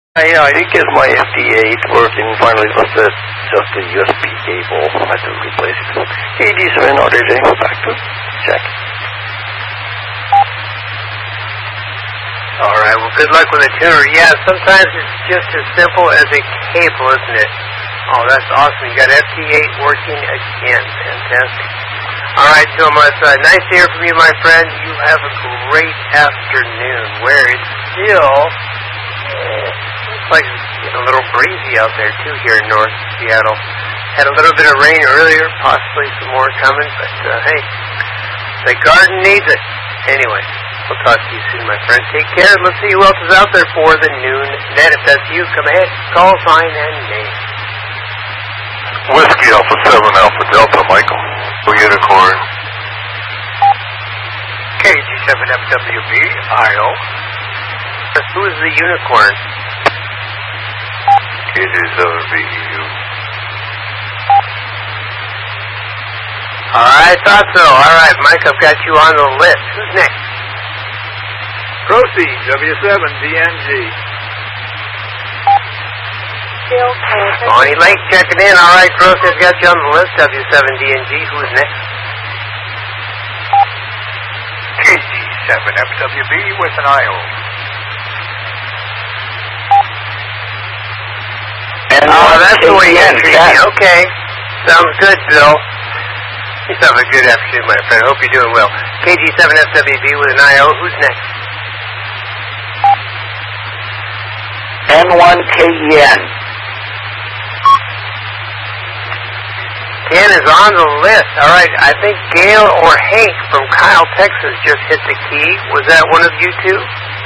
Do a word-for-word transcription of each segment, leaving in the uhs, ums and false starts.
I, uh, I did get my F D eight working finally, but it's just a U S B cable. I had to replace it. K D seven R J, back to check. All right, well, good luck with the tuner. Yeah, sometimes it's just as simple as a cable, isn't it? Oh, that's awesome. You got F D eight working again. Fantastic. All right, Thomas, uh, nice to hear from you, my friend. You have a great afternoon where it's still, eh, looks like it's getting a little breezy out there, too, here in North Seattle. Had a little bit of rain earlier, possibly some more coming, but, uh, hey, the garden needs it. Anyway, we'll talk to you soon, my friend. Take care. Let's see who else is out there for the noon net. If that's you, come ahead, call, sign, and name. Whiskey Alpha seven Alpha Delta, Michael. Unicorn. K G seven F W B, I O. Who is the unicorn? K G seven B E U. I thought so. All right, Mike, I've got you on the list. Who's next? Proceed, W seven D N G. Bonnie Lake checking in. All right, Gross has got you on the list. W seven D N G. Who's next? K G seven F W B with an I O. And oh, that's the way you treat me. Okay. Sounds good, Bill. You have a good afternoon, my friend. Hope you're doing well. K G seven F W B with an I O. Who's next? N one K E N. Ken is on the list. All right, I think Gail or Hank from Kyle, Texas just hit the key. Was that one of you two?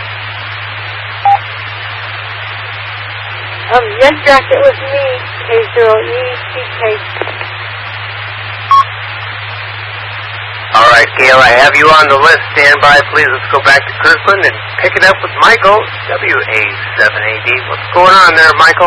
Um, yes, Jack, it was me, K zero E C K. All right, Gail, I have you on the list. Stand by, please. Let's go back to Kirkland and pick it up with Michael, W A seven A D. What's going on there, Michael?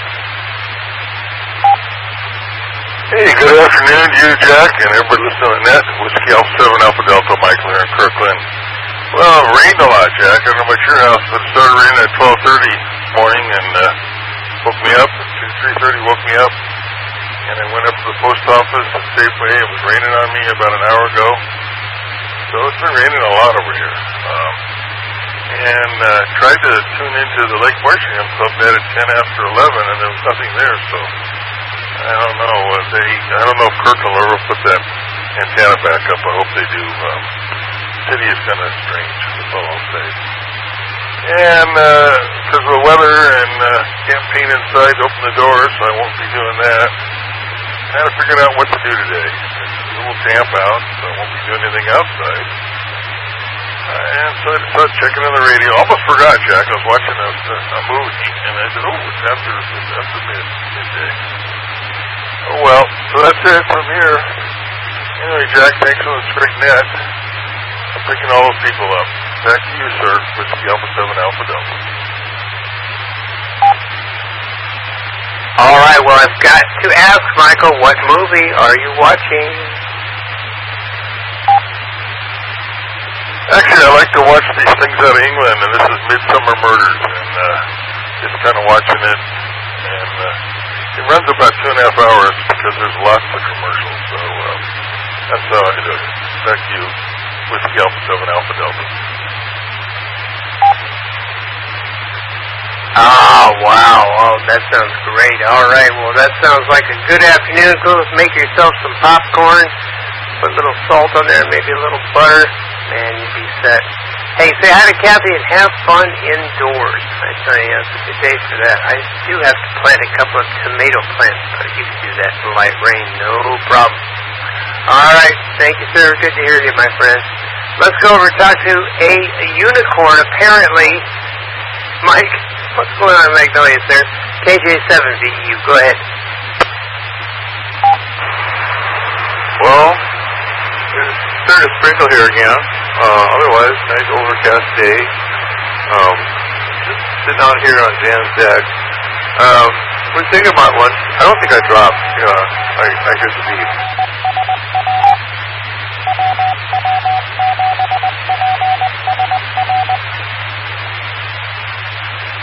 Hey, good afternoon to you, Jack, and everybody listening to that. Whiskey Alpha seven Alpha Delta, Michael here in Kirkland. Well, it rained a lot, Jack. I don't know about your house, but it started raining at twelve thirty morning and uh, woke me up. two, three thirty woke me up, and I went up to the post office at Safeway. It was raining on me about an hour ago. So it's been raining a lot over here. Um, and uh, tried to tune into the Lake Marsham Club net at ten after eleven, and there was nothing there, so I don't know. Uh, they, I don't know if Kirkland will ever put that antenna back up. I hope they do. Um, city is kind of strange. That's all I'll say. And because uh, of the weather and uh, can't paint inside, open the doors, so I won't be doing that. Kind of figured out what to do today. It's a little damp out, so I won't be doing anything outside. Uh, and so I started checking on the radio. Almost forgot, Jack. I was watching a, a movie, and I said, "Oh, it's after it's after mid midday." Oh well, so that's it from here. Anyway, Jack, thanks for the great net. I'm picking all those people up. Back to you, sir, with the Alpha seven Alpha Delta. All right, well, I've got to ask, Michael, what movie are you watching? Actually, I like to watch these things out of England, and this is Midsummer Murders, and uh, just kind of watching it, and uh, it runs about two and a half hours because there's lots of commercials, so um, that's how I do it. Back to you with the Alpha seven Alpha Delta. Oh, wow. Oh, that sounds great. All right, well, that sounds like a good afternoon. Go make yourself some popcorn, put a little salt on there, maybe a little butter. Man, you'd be set. Hey, say hi to Kathy and have fun indoors. I tell you, it's a good day for that. I do have to plant a couple of tomato plants, but you can do that in light rain, no problem. All right, thank you, sir. Good to hear you, my friend. Let's go over and talk to a, a unicorn, apparently. Mike, what's going on in Magnolia, sir? K J seven V E U, go ahead. Well, it's starting to sprinkle here again. Uh, otherwise, nice overcast day. Um, just sitting out here on Dan's deck. Um, we're thinking about lunch. I don't think I dropped. Uh, I, I hear the beep.